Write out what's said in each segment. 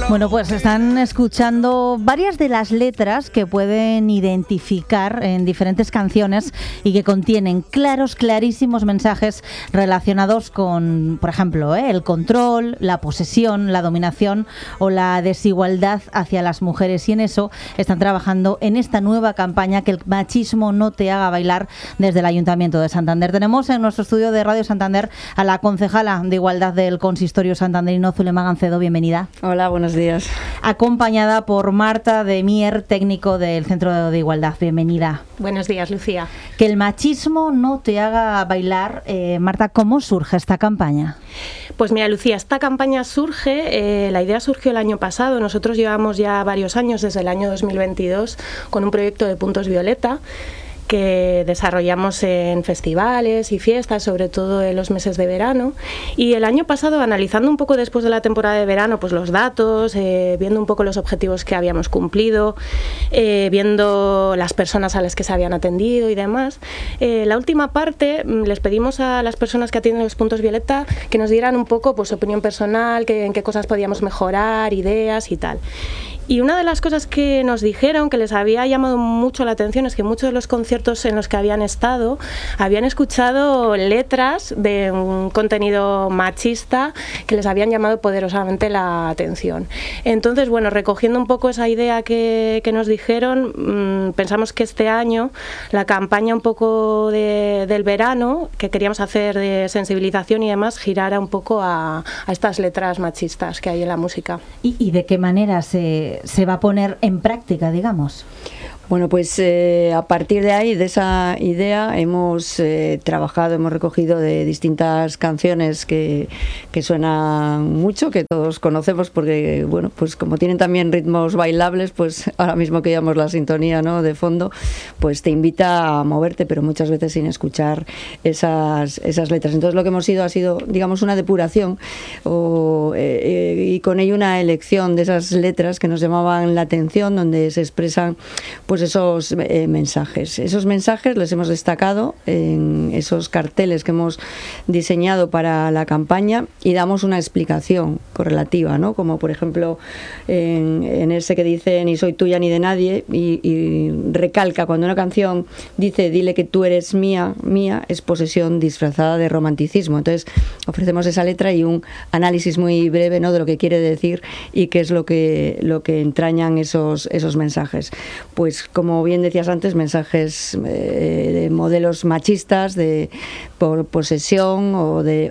Bueno, pues están escuchando varias de las letras que pueden identificar en diferentes canciones y que contienen clarísimos mensajes relacionados con, por ejemplo, el control, la posesión, la dominación o la desigualdad hacia las mujeres. Y en eso están trabajando en esta nueva campaña, Que el machismo no te haga bailar, desde el Ayuntamiento de Santander. Tenemos en nuestro estudio de Radio Santander a la concejala de Igualdad del Consistorio santanderino, Zulema Gancedo. Bienvenida. Hola, buenos días. Acompañada por Marta de Mier, técnico del Centro de Igualdad. Bienvenida. Buenos días, Lucía. Que el machismo no te haga bailar. Marta, ¿cómo surge esta campaña? Pues mira, Lucía, esta campaña surge, la idea surgió el año pasado. Nosotros llevamos ya varios años, desde el año 2022, con un proyecto de Puntos Violeta, que desarrollamos en festivales y fiestas, sobre todo en los meses de verano. Y el año pasado, analizando un poco después de la temporada de verano, pues los datos, viendo un poco los objetivos que habíamos cumplido, viendo las personas a las que se habían atendido y demás, la última parte les pedimos a las personas que atienden los Puntos Violeta que nos dieran un poco pues, su opinión personal, en qué cosas podíamos mejorar, ideas y tal. Y una de las cosas que nos dijeron, que les había llamado mucho la atención, es que muchos de los conciertos en los que habían estado habían escuchado letras de un contenido machista que les habían llamado poderosamente la atención. Entonces, bueno, recogiendo un poco esa idea que nos dijeron, pensamos que este año la campaña un poco del verano, que queríamos hacer de sensibilización y demás, girara un poco a estas letras machistas que hay en la música. ¿Y de qué manera se va a poner en práctica, digamos? Bueno, pues a partir de ahí, de esa idea, hemos trabajado, hemos recogido de distintas canciones que suenan mucho, que todos conocemos porque, bueno, pues como tienen también ritmos bailables, pues ahora mismo que llevamos la sintonía, ¿no?, de fondo, pues te invita a moverte, pero muchas veces sin escuchar esas letras. Entonces lo que hemos ido ha sido, digamos, una depuración y con ello una elección de esas letras que nos llamaban la atención, donde se expresan pues esos mensajes. Esos mensajes los hemos destacado en esos carteles que hemos diseñado para la campaña y damos una explicación correlativa, ¿no? Como por ejemplo en ese que dice ni soy tuya ni de nadie, y recalca cuando una canción dice dile que tú eres mía, es posesión disfrazada de romanticismo. Entonces ofrecemos esa letra y un análisis muy breve, ¿no?, de lo que quiere decir y qué es lo que entrañan esos mensajes. Pues como bien decías antes, mensajes de modelos machistas, por posesión o de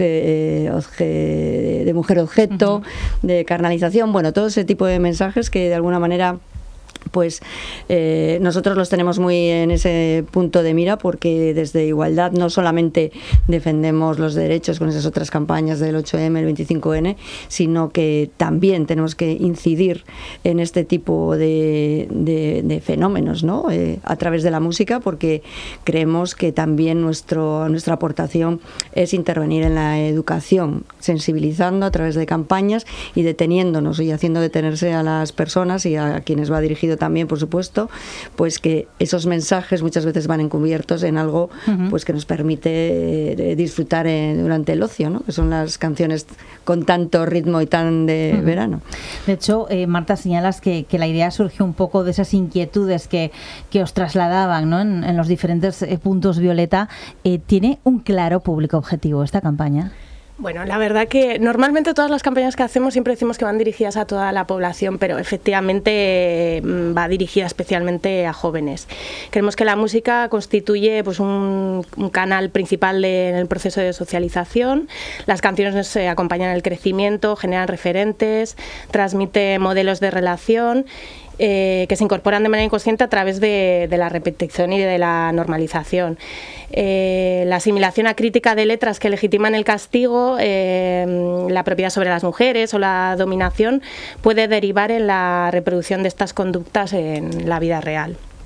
mujer objeto, de carnalización, bueno, todo ese tipo de mensajes que de alguna manera pues nosotros los tenemos muy en ese punto de mira, porque desde Igualdad no solamente defendemos los derechos con esas otras campañas del 8M, el 25N, sino que también tenemos que incidir en este tipo de fenómenos, ¿no?, a través de la música, porque creemos que también nuestra aportación es intervenir en la educación, sensibilizando a través de campañas y deteniéndonos y haciendo detenerse a las personas y a quienes va dirigido también, por supuesto, pues que esos mensajes muchas veces van encubiertos en algo pues que nos permite disfrutar durante el ocio, ¿no?, que son las canciones con tanto ritmo y tan de verano. De hecho, Marta, señalas que la idea surgió un poco de esas inquietudes que os trasladaban, ¿no?, en los diferentes puntos Violeta. ¿Tiene un claro público objetivo esta campaña? Bueno, la verdad que normalmente todas las campañas que hacemos siempre decimos que van dirigidas a toda la población, pero efectivamente va dirigida especialmente a jóvenes. Creemos que la música constituye pues un canal principal en el proceso de socialización. Las canciones nos acompañan en el crecimiento, generan referentes, transmiten modelos de relación que se incorporan de manera inconsciente a través de la repetición y de la normalización. La asimilación acrítica de letras que legitiman el castigo, la propiedad sobre las mujeres o la dominación puede derivar en la reproducción de estas conductas en la vida real.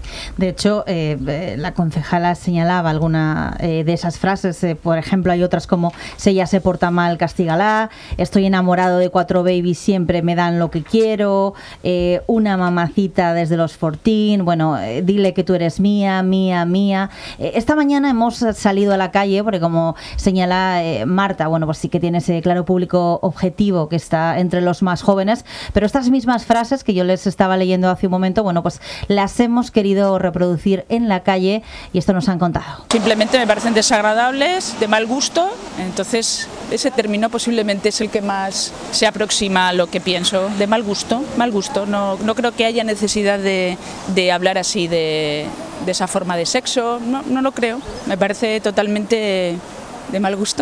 De hecho, la concejala señalaba alguna de esas frases. Por ejemplo, hay otras como: si ella se porta mal, castígala; estoy enamorado de 4 babies, siempre me dan lo que quiero; una mamacita desde los 14; bueno, dile que tú eres mía, mía, mía. Esta mañana hemos salido a la calle porque, como señala Marta, bueno, pues sí que tiene ese claro público objetivo que está entre los más jóvenes, pero estas mismas frases que yo les estaba leyendo hace un momento, bueno, pues las hemos querido reproducir en la calle y esto nos han contado. Simplemente me parecen desagradables, de mal gusto, entonces ese término posiblemente es el que más se aproxima a lo que pienso, de mal gusto, no creo que haya necesidad de hablar así de esa forma de sexo, no lo creo, me parece totalmente de mal gusto.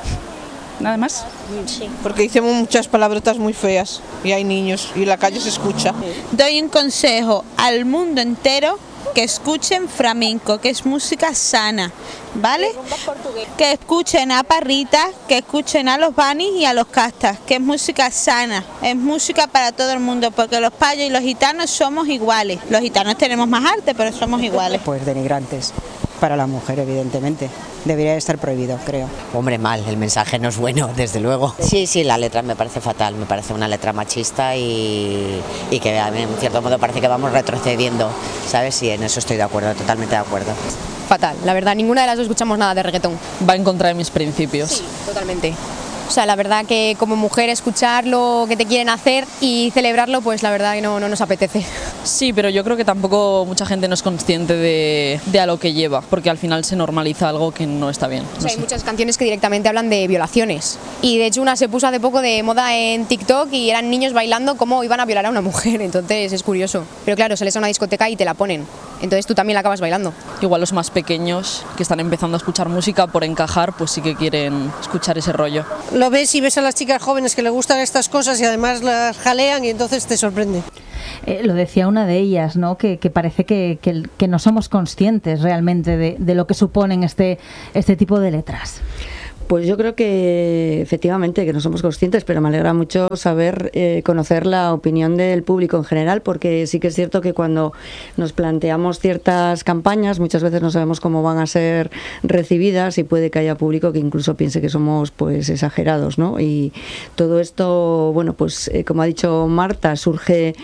Nada más. Sí. Porque decimos muchas palabrotas muy feas y hay niños y en la calle se escucha. Doy un consejo al mundo entero: que escuchen flamenco, que es música sana, ¿vale? Que escuchen a Parrita, que escuchen a los Banis y a los Castas, que es música sana, es música para todo el mundo, porque los payos y los gitanos somos iguales. Los gitanos tenemos más arte, pero somos iguales. Pues denigrantes para la mujer, evidentemente. Debería estar prohibido, creo. Hombre, mal, el mensaje no es bueno, desde luego. Sí, la letra me parece fatal, me parece una letra machista y que en cierto modo parece que vamos retrocediendo, ¿sabes? Y en eso estoy de acuerdo, totalmente de acuerdo. Fatal, la verdad, ninguna de las dos escuchamos nada de reggaetón. Va en contra de mis principios. Sí, totalmente. O sea, la verdad que como mujer escuchar lo que te quieren hacer y celebrarlo, pues la verdad que no nos apetece. Sí, pero yo creo que tampoco mucha gente no es consciente de a lo que lleva, porque al final se normaliza algo que no está bien. O sea, hay muchas canciones que directamente hablan de violaciones. Y de hecho una se puso hace poco de moda en TikTok y eran niños bailando cómo iban a violar a una mujer, entonces es curioso. Pero claro, sales a una discoteca y te la ponen, entonces tú también la acabas bailando. Igual los más pequeños que están empezando a escuchar música por encajar, pues sí que quieren escuchar ese rollo. Lo ves y ves a las chicas jóvenes que les gustan estas cosas y además las jalean y entonces te sorprende. Lo decía una de ellas, ¿no? Que parece que no somos conscientes realmente de lo que suponen este tipo de letras. Pues yo creo que efectivamente que no somos conscientes, pero me alegra mucho saber conocer la opinión del público en general, porque sí que es cierto que cuando nos planteamos ciertas campañas muchas veces no sabemos cómo van a ser recibidas y puede que haya público que incluso piense que somos pues exagerados, ¿no? Y todo esto, bueno, pues como ha dicho Marta, surge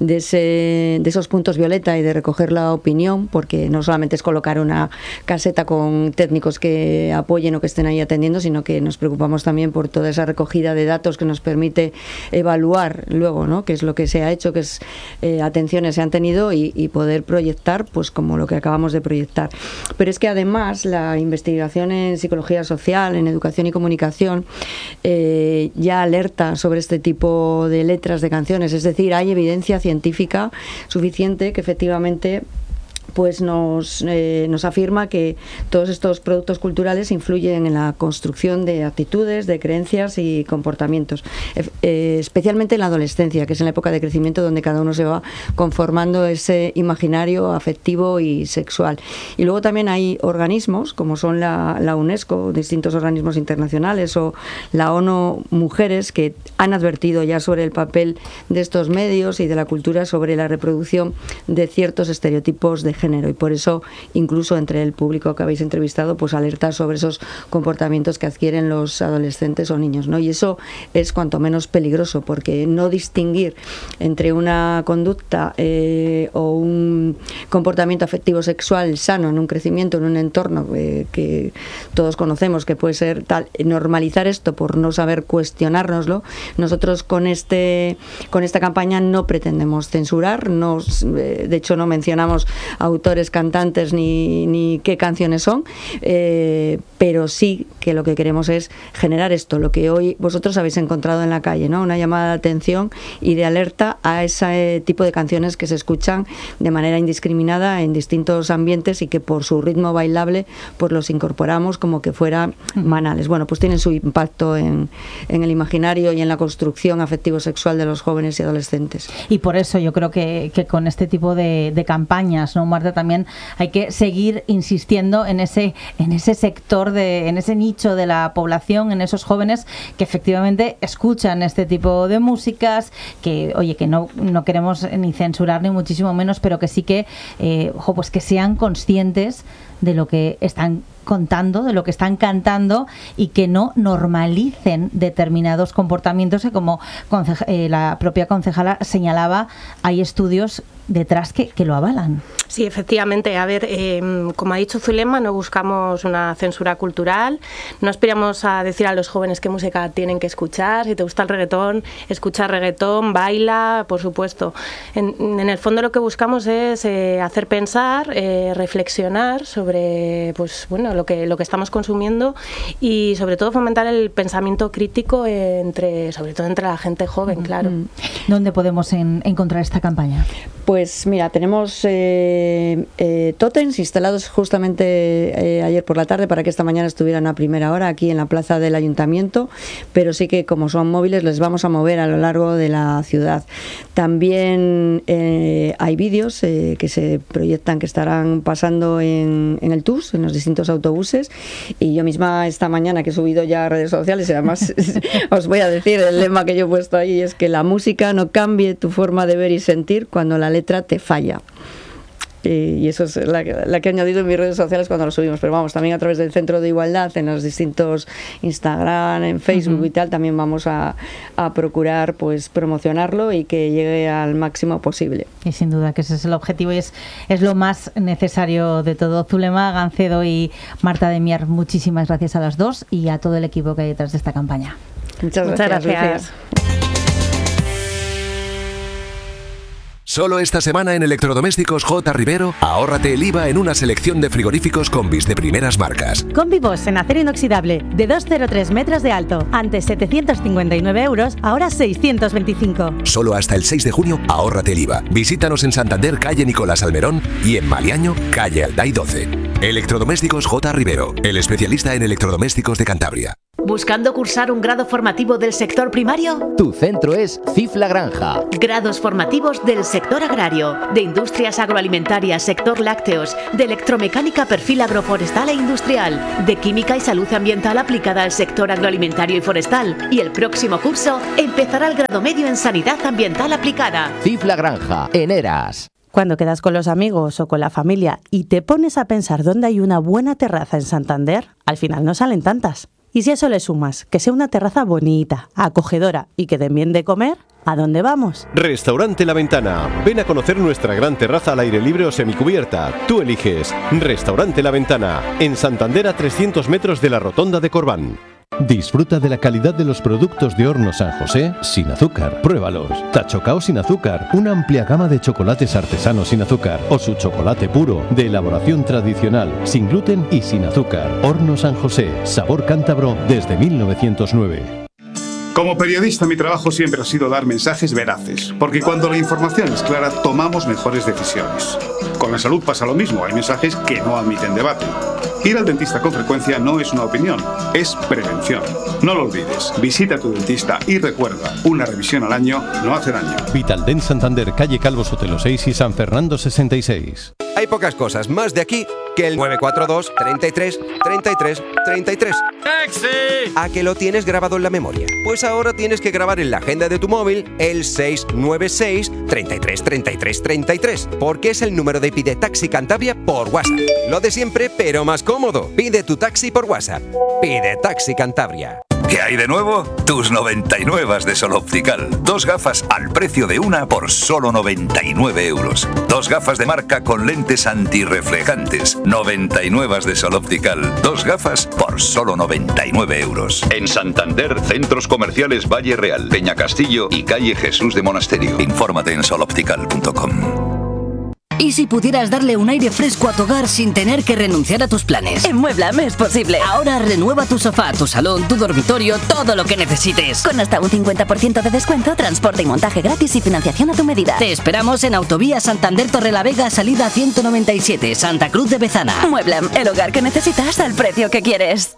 de esos puntos violeta y de recoger la opinión, porque no solamente es colocar una caseta con técnicos que apoyen o que estén ahí atendiendo, sino que nos preocupamos también por toda esa recogida de datos que nos permite evaluar luego, ¿no?, qué es lo que se ha hecho, qué atenciones se han tenido y poder proyectar pues como lo que acabamos de proyectar. Pero es que además la investigación en psicología social, en educación y comunicación ya alerta sobre este tipo de letras de canciones, es decir, hay evidencia científica suficiente que efectivamente pues nos afirma que todos estos productos culturales influyen en la construcción de actitudes, de creencias y comportamientos, especialmente en la adolescencia, que es en la época de crecimiento donde cada uno se va conformando ese imaginario afectivo y sexual. Y luego también hay organismos, como son la UNESCO, distintos organismos internacionales, o la ONU Mujeres, que han advertido ya sobre el papel de estos medios y de la cultura sobre la reproducción de ciertos estereotipos de género, y por eso incluso entre el público que habéis entrevistado pues alerta sobre esos comportamientos que adquieren los adolescentes o niños, ¿no? Y eso es cuanto menos peligroso, porque no distinguir entre una conducta o un comportamiento afectivo sexual sano en un crecimiento, en un entorno que todos conocemos que puede ser tal, normalizar esto por no saber cuestionárnoslo. Nosotros con esta campaña no pretendemos censurar, de hecho no mencionamos autores, cantantes ni qué canciones son, pero sí que lo que queremos es generar esto, lo que hoy vosotros habéis encontrado en la calle, ¿no? Una llamada de atención y de alerta a ese tipo de canciones que se escuchan de manera indiscriminada en distintos ambientes y que por su ritmo bailable pues los incorporamos como que fueran banales. Bueno, pues tienen su impacto en el imaginario y en la construcción afectivo-sexual de los jóvenes y adolescentes. Y por eso yo creo que con este tipo de campañas, ¿no?, Marta, también hay que seguir insistiendo en ese sector, en ese nicho de la población, en esos jóvenes que efectivamente escuchan este tipo de músicas, que no queremos ni censurar ni muchísimo menos, pero que sí que pues que sean conscientes de lo que están contando, de lo que están cantando, y que no normalicen determinados comportamientos que, como la propia concejala señalaba, hay estudios detrás que lo avalan. Sí, efectivamente. A ver, como ha dicho Zulema, no buscamos una censura cultural, no aspiramos a decir a los jóvenes qué música tienen que escuchar. Si te gusta el reggaetón, escucha reggaetón, baila, por supuesto. En el fondo lo que buscamos es hacer pensar, reflexionar sobre lo que estamos consumiendo, y sobre todo fomentar el pensamiento crítico sobre todo entre la gente joven, claro. ¿Dónde podemos encontrar esta campaña? Pues mira, tenemos tótems instalados justamente ayer por la tarde para que esta mañana estuvieran a primera hora aquí en la plaza del Ayuntamiento, pero sí que como son móviles les vamos a mover a lo largo de la ciudad. También hay vídeos que se proyectan, que estarán pasando en el TUS, en los distintos autobuses, y yo misma esta mañana que he subido ya a redes sociales, y además os voy a decir el lema que yo he puesto ahí, es que la música no cambie tu forma de ver y sentir cuando la letra te falla. Y eso es la que he añadido en mis redes sociales cuando lo subimos, pero vamos, también a través del Centro de Igualdad, en los distintos Instagram, en Facebook y tal, también vamos a procurar pues promocionarlo y que llegue al máximo posible. Y sin duda que ese es el objetivo y es lo más necesario de todo. Zulema Gancedo y Marta de Mier, muchísimas gracias a las dos y a todo el equipo que hay detrás de esta campaña. Muchas gracias. Solo esta semana en Electrodomésticos J. Rivero, ahórrate el IVA en una selección de frigoríficos Combis de primeras marcas. Combi-Boss en acero inoxidable de 203 metros de alto, antes 759 euros, ahora 625. Solo hasta el 6 de junio, ahórrate el IVA. Visítanos en Santander, calle Nicolás Almerón, y en Maliaño, calle Alday 12. Electrodomésticos J. Rivero, el especialista en electrodomésticos de Cantabria. ¿Buscando cursar un grado formativo del sector primario? Tu centro es CIF La Granja. Grados formativos del sector agrario, de industrias agroalimentarias, sector lácteos, de electromecánica perfil agroforestal e industrial, de química y salud ambiental aplicada al sector agroalimentario y forestal. Y el próximo curso empezará el grado medio en sanidad ambiental aplicada. CIF La Granja, en Eras. Cuando quedas con los amigos o con la familia y te pones a pensar dónde hay una buena terraza en Santander, al final no salen tantas. Y si a eso le sumas que sea una terraza bonita, acogedora y que den bien de comer, ¿a dónde vamos? Restaurante La Ventana. Ven a conocer nuestra gran terraza al aire libre o semicubierta. Tú eliges. Restaurante La Ventana. En Santander, a 300 metros de la Rotonda de Corbán. Disfruta de la calidad de los productos de Horno San José sin azúcar. Pruébalos. Tachocao sin azúcar, una amplia gama de chocolates artesanos sin azúcar, o su chocolate puro, de elaboración tradicional, sin gluten y sin azúcar. Horno San José, sabor cántabro desde 1909. Como periodista, mi trabajo siempre ha sido dar mensajes veraces, porque cuando la información es clara, tomamos mejores decisiones. Con la salud pasa lo mismo, hay mensajes que no admiten debate. Ir al dentista con frecuencia no es una opinión, es prevención. No lo olvides, visita a tu dentista y recuerda, una revisión al año no hace daño. Vitaldent Santander, calle Calvo Sotelo 6 y San Fernando 66. Hay pocas cosas más de aquí que el 942 33 33 33. ¡Taxi! ¿A que lo tienes grabado en la memoria? Pues ahora tienes que grabar en la agenda de tu móvil el 696 33 33 33, porque es el número de Pide Taxi Cantabria por WhatsApp. Lo de siempre, pero más cómodo. Pide tu taxi por WhatsApp. Pide Taxi Cantabria. ¿Qué hay de nuevo? Tus 99 de Sol Optical. 2 gafas al precio de una por solo 99 euros. 2 gafas de marca con lentes antirreflejantes. 99 de Sol Optical. 2 gafas por solo 99 euros. En Santander, centros comerciales Valle Real, Peña Castillo y calle Jesús de Monasterio. Infórmate en soloptical.com. ¿Y si pudieras darle un aire fresco a tu hogar sin tener que renunciar a tus planes? En Mueblam es posible. Ahora renueva tu sofá, tu salón, tu dormitorio, todo lo que necesites. Con hasta un 50% de descuento, transporte y montaje gratis y financiación a tu medida. Te esperamos en Autovía Santander Torrelavega, salida 197, Santa Cruz de Bezana. Mueblam, el hogar que necesitas al precio que quieres.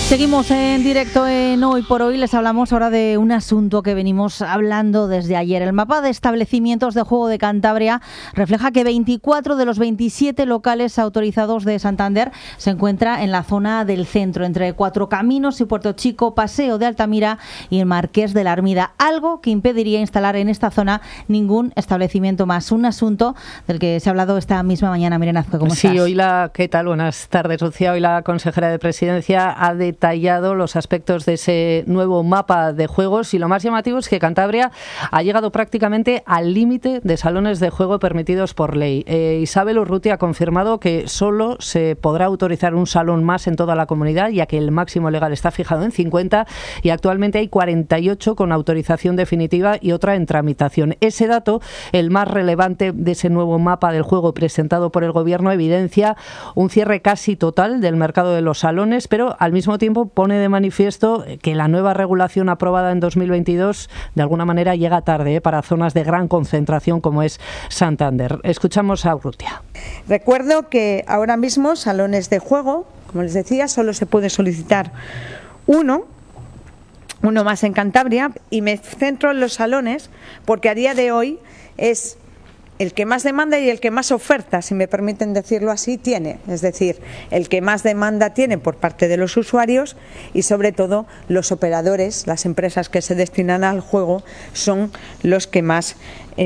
Seguimos en directo en Hoy por Hoy. Les hablamos ahora de un asunto que venimos hablando desde ayer. El mapa de establecimientos de juego de Cantabria refleja que 24 de los 27 locales autorizados de Santander se encuentran en la zona del centro, entre Cuatro Caminos y Puerto Chico, Paseo de Altamira y el Marqués de la Ermida, algo que impediría instalar en esta zona ningún establecimiento más. Un asunto del que se ha hablado esta misma mañana. Miren Azcue, ¿cómo estás? Sí, ¿qué tal? Buenas tardes, Lucía. Hoy la consejera de Presidencia ha detallado los aspectos de ese nuevo mapa de juegos y lo más llamativo es que Cantabria ha llegado prácticamente al límite de salones de juego permitidos por ley. Isabel Urrutia ha confirmado que solo se podrá autorizar un salón más en toda la comunidad, ya que el máximo legal está fijado en 50 y actualmente hay 48 con autorización definitiva y otra en tramitación. Ese dato, el más relevante de ese nuevo mapa del juego presentado por el Gobierno, evidencia un cierre casi total del mercado de los salones, pero al mismo tiempo pone de manifiesto que la nueva regulación aprobada en 2022 de alguna manera llega tarde para zonas de gran concentración como es Santander. Escuchamos a Urrutia. Recuerdo que ahora mismo salones de juego, como les decía, solo se puede solicitar uno más en Cantabria, y me centro en los salones porque a día de hoy es el que más demanda y el que más oferta, si me permiten decirlo así, tiene. Es decir, el que más demanda tiene por parte de los usuarios y sobre todo los operadores, las empresas que se destinan al juego, son los que más,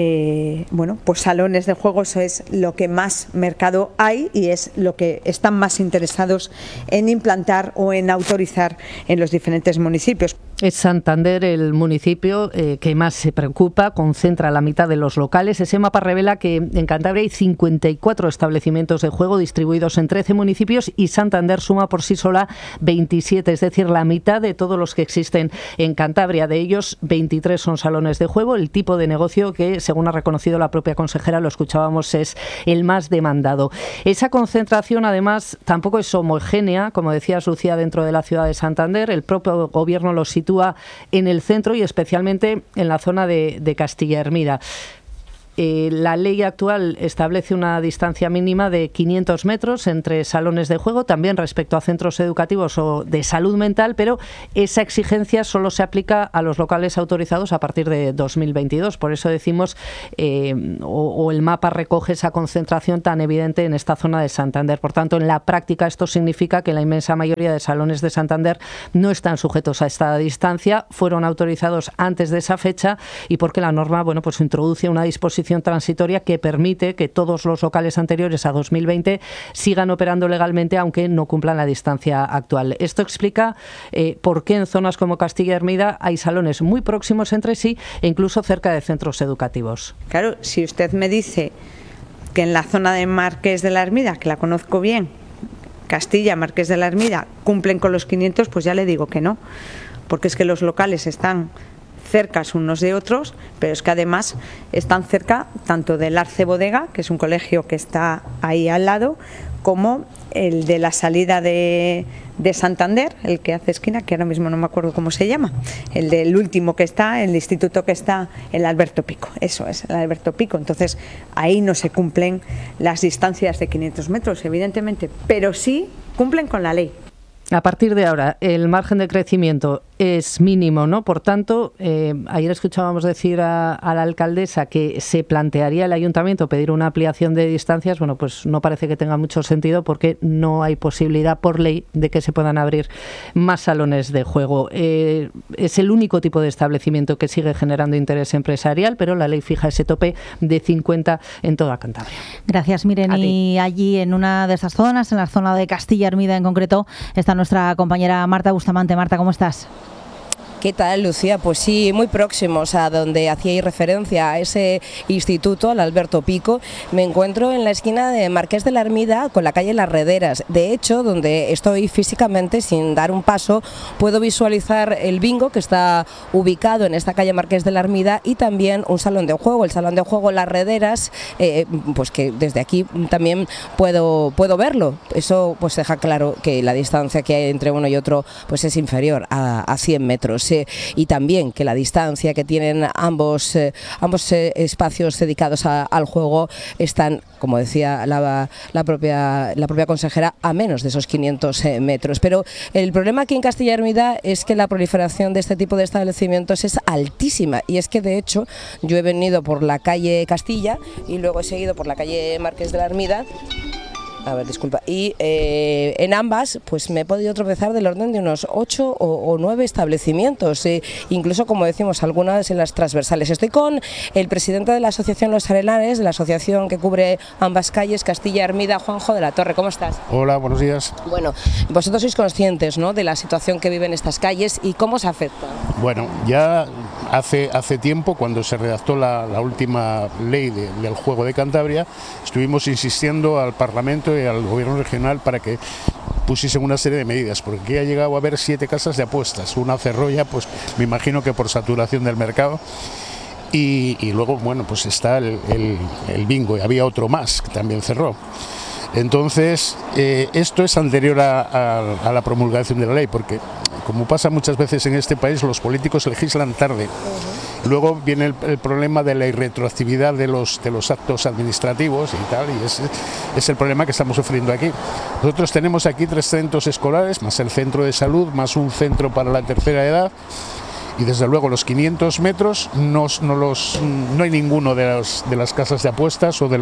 pues salones de juegos es lo que más mercado hay y es lo que están más interesados en implantar o en autorizar en los diferentes municipios. Es Santander el municipio que más se preocupa, concentra la mitad de los locales. Ese mapa revela que en Cantabria hay 54 establecimientos de juego distribuidos en 13 municipios y Santander suma por sí sola 27, es decir, la mitad de todos los que existen en Cantabria. De ellos, 23 son salones de juego. El tipo de negocio que, según ha reconocido la propia consejera, lo escuchábamos, es el más demandado. Esa concentración, además, tampoco es homogénea, como decía Lucía, dentro de la ciudad de Santander. El propio Gobierno lo sitúa en el centro y especialmente en la zona de Castilla Hermida. La ley actual establece una distancia mínima de 500 metros entre salones de juego, también respecto a centros educativos o de salud mental, pero esa exigencia solo se aplica a los locales autorizados a partir de 2022. Por eso decimos, o el mapa recoge esa concentración tan evidente en esta zona de Santander. Por tanto, en la práctica esto significa que la inmensa mayoría de salones de Santander no están sujetos a esta distancia, fueron autorizados antes de esa fecha y porque la norma, pues introduce una disposición transitoria que permite que todos los locales anteriores a 2020 sigan operando legalmente aunque no cumplan la distancia actual. Esto explica por qué en zonas como Castilla Hermida hay salones muy próximos entre sí e incluso cerca de centros educativos. Claro, si usted me dice que en la zona de Marqués de la Ermida, que la conozco bien, Castilla, Marqués de la Ermida, cumplen con los 500, pues ya le digo que no, porque es que los locales están cercas unos de otros, pero es que además están cerca tanto del Arce Bodega, que es un colegio que está ahí al lado, como el de la salida de Santander, el que hace esquina, que ahora mismo no me acuerdo cómo se llama, el del último que está, el instituto que está, el Alberto Pico, eso es, el Alberto Pico. Entonces ahí no se cumplen las distancias de 500 metros, evidentemente, pero sí cumplen con la ley. A partir de ahora, el margen de crecimiento es mínimo, ¿no? Por tanto, ayer escuchábamos decir a la alcaldesa que se plantearía el ayuntamiento pedir una ampliación de distancias. Bueno, pues no parece que tenga mucho sentido porque no hay posibilidad por ley de que se puedan abrir más salones de juego. Es el único tipo de establecimiento que sigue generando interés empresarial, pero la ley fija ese tope de 50 en toda Cantabria. Gracias, Miren. Y allí en una de esas zonas, en la zona de Castilla Hermida en concreto, está nuestra compañera Marta Bustamante. Marta, ¿cómo estás? ¿Qué tal, Lucía? Pues sí, muy próximos a donde hacíais referencia a ese instituto, al Alberto Pico. Me encuentro en la esquina de Marqués de la Ermida con la calle Las Rederas. De hecho, donde estoy físicamente, sin dar un paso, puedo visualizar el bingo que está ubicado en esta calle Marqués de la Ermida y también un salón de juego, el salón de juego Las Rederas, pues que desde aquí también puedo verlo. Eso pues deja claro que la distancia que hay entre uno y otro pues es inferior a 100 metros. niños y también que la distancia que tienen ambos espacios dedicados al juego están, como decía la propia consejera, a menos de esos 500 metros. Pero el problema aquí en Castilla y Hermida es que la proliferación de este tipo de establecimientos es altísima, y es que de hecho yo he venido por la calle Castilla y luego he seguido por la calle Marqués de la Hermida. A ver, disculpa. Y en ambas pues me he podido tropezar del orden de unos 8 o 9 establecimientos, incluso, como decimos, algunas en las transversales. Estoy con el presidente de la asociación Los Arenales, de la asociación que cubre ambas calles, Castilla Hermida, Juanjo de la Torre. ¿Cómo estás? Hola, buenos días. Bueno, vosotros sois conscientes, ¿no?, de la situación que viven estas calles y cómo se afecta. Bueno, ya hace tiempo, cuando se redactó la última ley del juego de Cantabria, estuvimos insistiendo al Parlamento y al Gobierno regional para que pusiesen una serie de medidas, porque aquí ha llegado a haber 7 casas de apuestas. Una cerró ya, pues me imagino que por saturación del mercado. Y luego, bueno, pues está el bingo, y había otro más que también cerró. Entonces, esto es anterior a la promulgación de la ley, porque, como pasa muchas veces en este país, los políticos legislan tarde. Luego viene el problema de la irretroactividad de los actos administrativos y tal, y es el problema que estamos sufriendo aquí. Nosotros tenemos aquí 3 centros escolares, más el centro de salud, más un centro para la tercera edad, y desde luego los 500 metros no hay ninguno de las casas de apuestas o de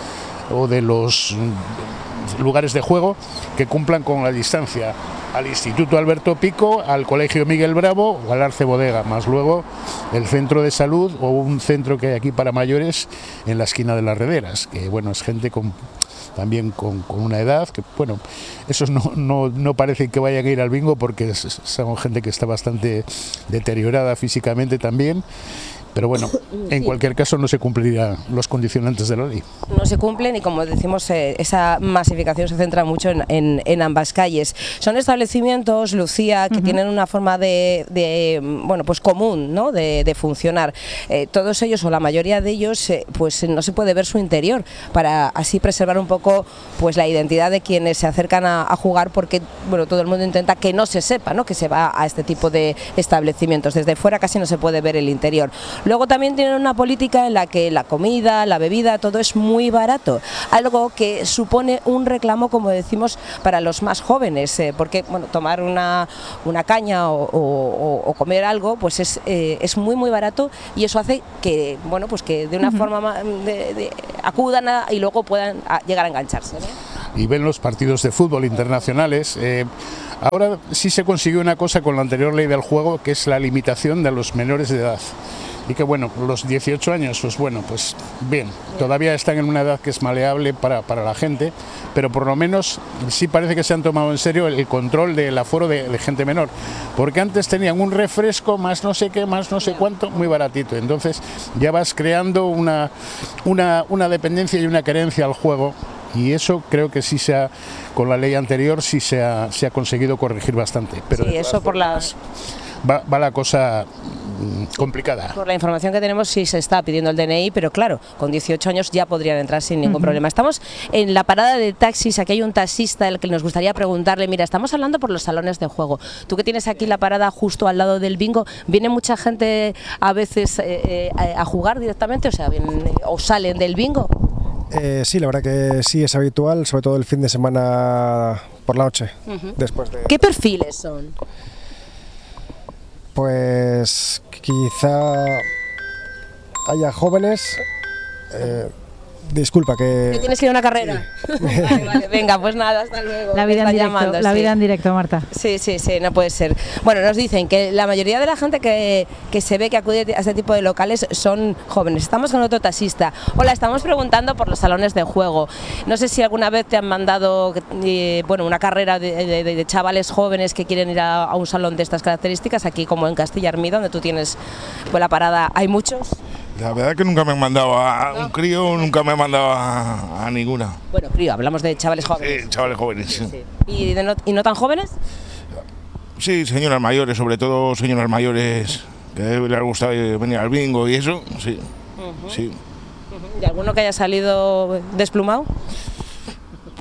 los lugares de juego que cumplan con la distancia al Instituto Alberto Pico, al Colegio Miguel Bravo o al Arce Bodega, más luego el centro de salud o un centro que hay aquí para mayores en la esquina de las Rederas, que bueno, es gente también con una edad que, bueno, esos no parece que vayan a ir al bingo, porque son gente que está bastante deteriorada físicamente también. Pero bueno, en cualquier caso no se cumplirán los condicionantes de la ley. No se cumplen, y como decimos, esa masificación se centra mucho en ambas calles. Son establecimientos, Lucía, que tienen una forma bueno, pues común, ¿no?, de funcionar. Todos ellos, o la mayoría de ellos, pues no se puede ver su interior, para así preservar un poco pues la identidad de quienes se acercan a jugar, porque bueno, todo el mundo intenta que no se sepa, ¿no?, que se va a este tipo de establecimientos. Desde fuera casi no se puede ver el interior. Luego también tienen una política en la que la comida, la bebida, todo es muy barato, algo que supone un reclamo, como decimos, para los más jóvenes, porque bueno, tomar una caña o comer algo pues es muy barato, y eso hace que bueno, pues que de una forma acudan y luego puedan llegar a engancharse, ¿no? Y ven los partidos de fútbol internacionales. Ahora sí se consiguió una cosa con la anterior ley del juego, que es la limitación de los menores de edad. Y que bueno, los 18 años, pues bueno, pues bien, todavía están en una edad que es maleable para la gente, pero por lo menos sí parece que se han tomado en serio el control del aforo de gente menor, porque antes tenían un refresco más no sé qué, más no sé cuánto, muy baratito. Entonces ya vas creando una dependencia y una querencia al juego, y eso creo que sí con la ley anterior sí se ha conseguido corregir bastante. Pero sí, eso por las... Va la cosa complicada. Por la información que tenemos sí se está pidiendo el DNI, pero claro, con 18 años ya podrían entrar sin ningún problema. Estamos en la parada de taxis, aquí hay un taxista al que nos gustaría preguntarle, mira, estamos hablando por los salones de juego. Tú que tienes aquí la parada justo al lado del bingo, ¿viene mucha gente a veces a jugar directamente, o salen del bingo? Sí, la verdad que sí, es habitual, sobre todo el fin de semana por la noche. Después de... ¿Qué perfiles son? Pues quizá haya jóvenes, disculpa que... ¿Tienes que ir a una carrera? Sí. Vale, venga, pues nada, hasta luego. La vida en directo, Marta. Sí, no puede ser. Bueno, nos dicen que la mayoría de la gente que se ve que acude a este tipo de locales son jóvenes. Estamos con otro taxista. Hola, estamos preguntando por los salones de juego. No sé si alguna vez te han mandado una carrera de chavales jóvenes que quieren ir a un salón de estas características, aquí como en Castilla Hermida, donde tú tienes la parada. ¿Hay muchos? La verdad que nunca me han mandado a un crío, nunca me han mandado a ninguna. Bueno, crío, hablamos de chavales jóvenes. Sí, chavales jóvenes, sí. ¿Y no tan jóvenes? Sí, señoras mayores, sobre todo señoras mayores que les gusta venir al bingo y eso, sí. Sí. ¿Y alguno que haya salido desplumado?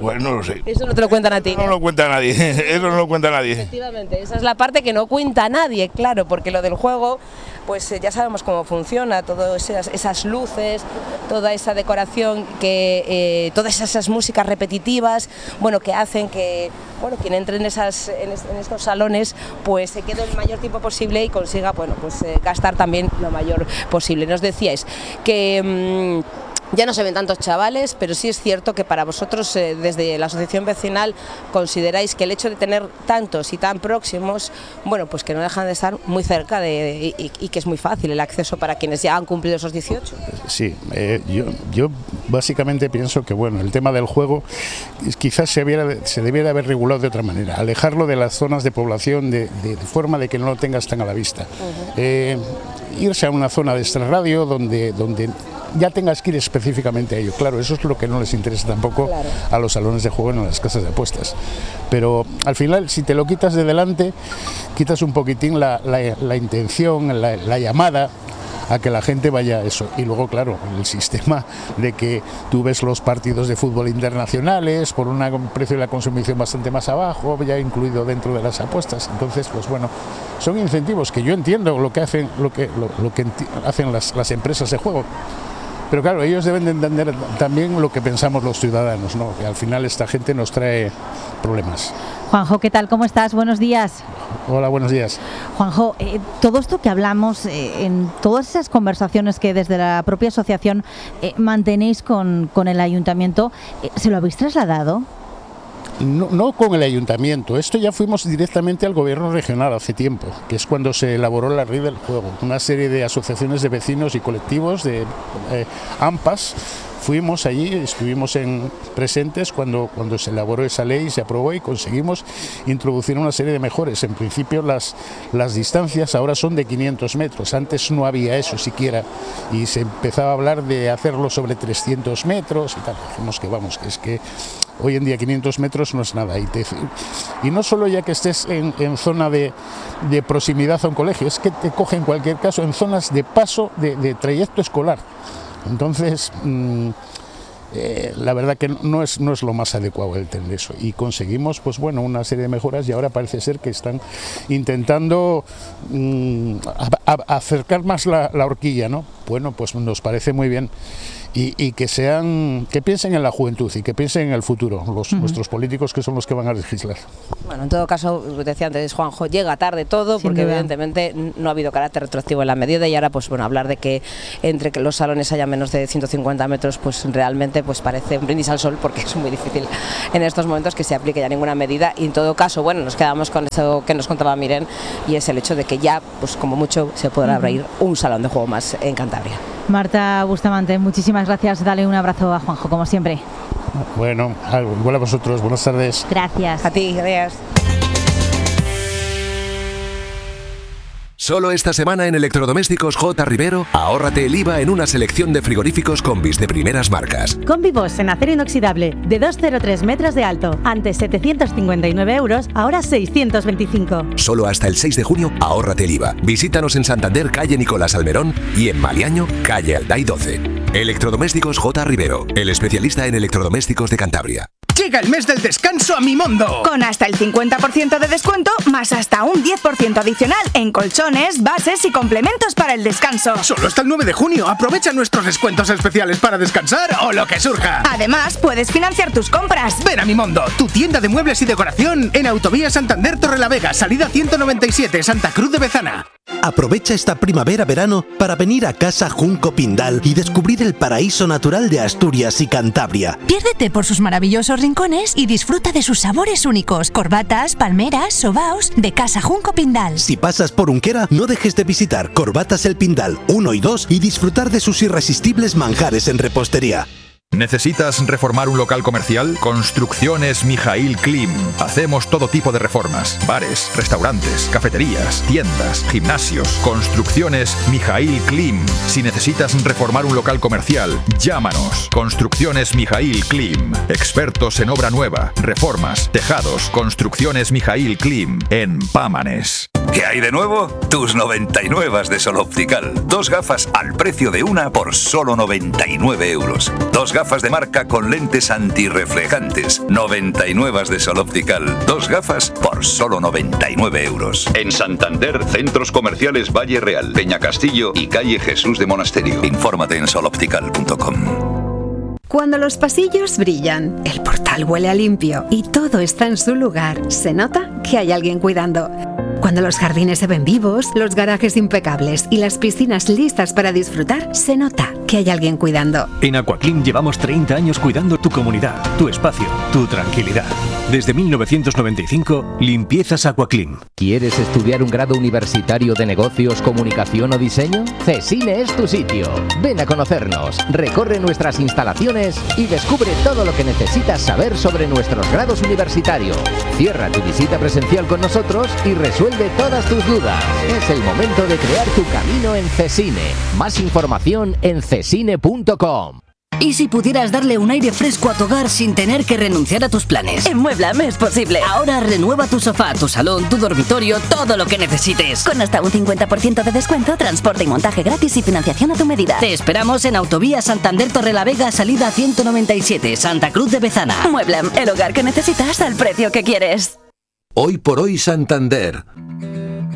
Pues no lo sé. Eso no te lo cuentan a ti. No lo cuenta nadie, eso no lo cuenta nadie. Efectivamente, esa es la parte que no cuenta nadie, claro, porque lo del juego, pues ya sabemos cómo funciona, todas esas luces, toda esa decoración, todas esas músicas repetitivas, bueno, que hacen que, bueno, quien entre en estos salones, pues se quede el mayor tiempo posible y consiga, bueno, pues gastar también lo mayor posible. Nos decíais que ya no se ven tantos chavales, pero sí es cierto que para vosotros, desde la asociación vecinal, consideráis que el hecho de tener tantos y tan próximos, bueno, pues que no dejan de estar muy cerca y que es muy fácil el acceso para quienes ya han cumplido esos 18. Sí, yo básicamente pienso que, bueno, el tema del juego quizás se debiera haber regulado de otra manera, alejarlo de las zonas de población de forma de que no lo tengas tan a la vista. Irse a una zona de extrarradio donde ya tengas que ir específicamente a ello. Claro, eso es lo que no les interesa tampoco a los salones de juego en las casas de apuestas. Pero al final, si te lo quitas de delante, quitas un poquitín la intención, la llamada a que la gente vaya a eso. Y luego, claro, el sistema de que tú ves los partidos de fútbol internacionales por un precio de la consumición bastante más abajo, ya incluido dentro de las apuestas. Entonces, pues bueno, son incentivos que yo entiendo lo que hacen las empresas de juego. Pero claro, ellos deben de entender también lo que pensamos los ciudadanos, ¿no? Que al final esta gente nos trae problemas. Juanjo, ¿qué tal? ¿Cómo estás? Buenos días. Hola, buenos días. Juanjo, todo esto que hablamos, en todas esas conversaciones que desde la propia asociación mantenéis con el ayuntamiento, ¿se lo habéis trasladado? No con el ayuntamiento, esto ya fuimos directamente al gobierno regional hace tiempo, que es cuando se elaboró la ley del juego. Una serie de asociaciones de vecinos y colectivos de AMPAs fuimos allí, estuvimos presentes cuando se elaboró esa ley, se aprobó y conseguimos introducir una serie de mejoras. En principio las distancias ahora son de 500 metros, antes no había eso siquiera y se empezaba a hablar de hacerlo sobre 300 metros y tal. Dijimos que vamos, que es que hoy en día 500 metros no es nada. Y no solo ya que estés en zona de proximidad a un colegio, es que te coge en cualquier caso en zonas de paso de trayecto escolar. Entonces, la verdad que no es lo más adecuado el tener eso. Y conseguimos, pues bueno, una serie de mejoras y ahora parece ser que están intentando acercar más la horquilla, ¿no? Bueno, pues nos parece muy bien. Y que piensen en la juventud y que piensen en el futuro, nuestros políticos, que son los que van a legislar. Bueno, en todo caso, decía antes Juanjo, llega tarde todo, porque evidentemente no ha habido carácter retroactivo en la medida y ahora, pues bueno, hablar de que entre que los salones haya menos de 150 metros, pues realmente pues parece un brindis al sol, porque es muy difícil en estos momentos que se aplique ya ninguna medida. Y en todo caso, bueno, nos quedamos con eso que nos contaba Miren, y es el hecho de que ya, pues como mucho, se podrá abrir un salón de juego más en Cantabria. Marta Bustamante, muchísimas gracias. Dale un abrazo a Juanjo, como siempre. Bueno, igual a vosotros. Buenas tardes. Gracias. A ti, gracias. Solo esta semana en Electrodomésticos J. Rivero, ahórrate el IVA en una selección de frigoríficos Combis de primeras marcas. Combibox en acero inoxidable de 203 metros de alto, antes 759 euros, ahora 625. Solo hasta el 6 de junio, ahórrate el IVA. Visítanos en Santander, calle Nicolás Almerón, y en Maliaño, calle Alday 12. Electrodomésticos J. Rivero, el especialista en electrodomésticos de Cantabria. Llega el mes del descanso a Mimondo. Con hasta el 50% de descuento, más hasta un 10% adicional en colchones, bases y complementos para el descanso. Solo hasta el 9 de junio. Aprovecha nuestros descuentos especiales para descansar o lo que surja. Además, puedes financiar tus compras. Ven a Mimondo, tu tienda de muebles y decoración en Autovía Santander Torrelavega, salida 197, Santa Cruz de Bezana. Aprovecha esta primavera-verano para venir a Casa Junco Pindal y descubrir el paraíso natural de Asturias y Cantabria. Piérdete por sus maravillosos rincones y disfruta de sus sabores únicos. Corbatas, palmeras, sobaos de Casa Junco Pindal. Si pasas por Unquera, no dejes de visitar Corbatas El Pindal 1 y 2 y disfrutar de sus irresistibles manjares en repostería. ¿Necesitas reformar un local comercial? Construcciones Mijaíl Klim. Hacemos todo tipo de reformas. Bares, restaurantes, cafeterías, tiendas, gimnasios. Construcciones Mijaíl Klim. Si necesitas reformar un local comercial, llámanos. Construcciones Mijaíl Klim. Expertos en obra nueva, reformas, tejados. Construcciones Mijaíl Klim en Pámanes. ¿Qué hay de nuevo? Tus 99 de Sol Optical. 2 gafas al precio de una por solo 99 euros. 2 gafas de marca con lentes antirreflejantes. 99 de Sol Optical. 2 gafas por solo 99 euros. En Santander, centros comerciales Valle Real, Peña Castillo y calle Jesús de Monasterio. Infórmate en soloptical.com. Cuando los pasillos brillan, el portal huele a limpio y todo está en su lugar, se nota que hay alguien cuidando. Cuando los jardines se ven vivos, los garajes impecables y las piscinas listas para disfrutar, se nota que hay alguien cuidando. En Aquaclim llevamos 30 años cuidando tu comunidad, tu espacio, tu tranquilidad. Desde 1995, limpiezas Aquaclim. ¿Quieres estudiar un grado universitario de negocios, comunicación o diseño? CESINE es tu sitio. Ven a conocernos, recorre nuestras instalaciones y descubre todo lo que necesitas saber sobre nuestros grados universitarios. Cierra tu visita presencial con nosotros y resuelve todas tus dudas. Es el momento de crear tu camino en CESINE. Más información en cesine.com. ¿Y si pudieras darle un aire fresco a tu hogar sin tener que renunciar a tus planes? En Mueblam es posible. Ahora renueva tu sofá, tu salón, tu dormitorio, todo lo que necesites. Con hasta un 50% de descuento, transporte y montaje gratis y financiación a tu medida. Te esperamos en Autovía Santander Torrelavega, salida 197, Santa Cruz de Bezana. Mueblam, el hogar que necesitas al precio que quieres. Hoy por hoy Santander.